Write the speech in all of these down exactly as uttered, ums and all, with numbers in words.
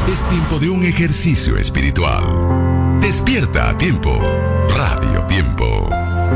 Es tiempo de un ejercicio espiritual. Despierta a tiempo. Radio Tiempo.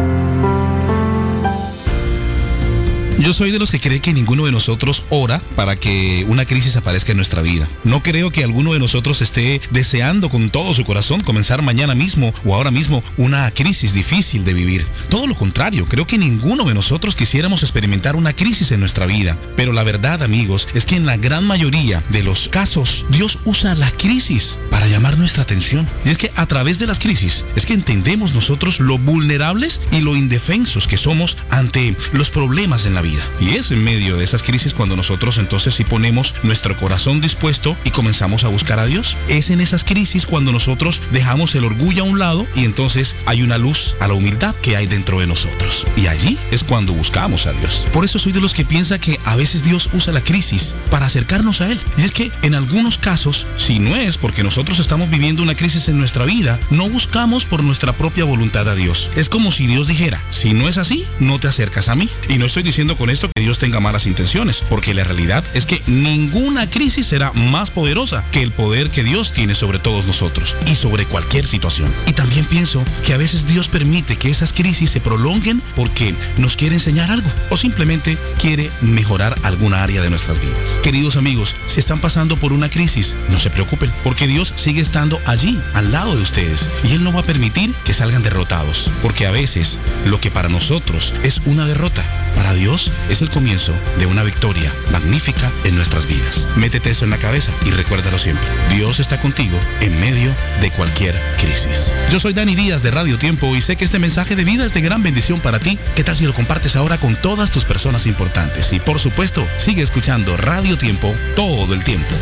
Yo soy de los que cree que ninguno de nosotros ora para que una crisis aparezca en nuestra vida. No creo que alguno de nosotros esté deseando con todo su corazón comenzar mañana mismo o ahora mismo una crisis difícil de vivir. Todo lo contrario, creo que ninguno de nosotros quisiéramos experimentar una crisis en nuestra vida. Pero la verdad, amigos, es que en la gran mayoría de los casos, Dios usa la crisis para llamar nuestra atención. Y es que a través de las crisis es que entendemos nosotros lo vulnerables y lo indefensos que somos ante los problemas en la vida. Y es en medio de esas crisis cuando nosotros entonces sí ponemos nuestro corazón dispuesto y comenzamos a buscar a Dios. Es en esas crisis cuando nosotros dejamos el orgullo a un lado y entonces hay una luz a la humildad que hay dentro de nosotros. Y allí es cuando buscamos a Dios. Por eso soy de los que piensa que a veces Dios usa la crisis para acercarnos a Él. Y es que en algunos casos, si no es porque nosotros estamos viviendo una crisis en nuestra vida, no buscamos por nuestra propia voluntad a Dios. Es como si Dios dijera, si no es así, no te acercas a mí. Y no estoy diciendo con esto que Dios tenga malas intenciones, porque la realidad es que ninguna crisis será más poderosa que el poder que Dios tiene sobre todos nosotros y sobre cualquier situación. Y también pienso que a veces Dios permite que esas crisis se prolonguen porque nos quiere enseñar algo o simplemente quiere mejorar alguna área de nuestras vidas. Queridos amigos, si están pasando por una crisis, no se preocupen, porque Dios sigue estando allí, al lado de ustedes, y Él no va a permitir que salgan derrotados, porque a veces lo que para nosotros es una derrota, para Dios es el comienzo de una victoria magnífica en nuestras vidas. Métete eso en la cabeza y recuérdalo siempre. Dios está contigo en medio de cualquier crisis. Yo soy Dani Díaz de Radio Tiempo y sé que este mensaje de vida es de gran bendición para ti. ¿Qué tal si lo compartes ahora con todas tus personas importantes? Y por supuesto, sigue escuchando Radio Tiempo todo el tiempo.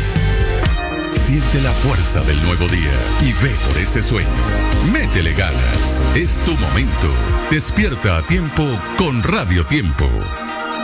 Siente la fuerza del nuevo día y ve por ese sueño. Métele ganas. Es tu momento. Despierta a tiempo con Radio Tiempo.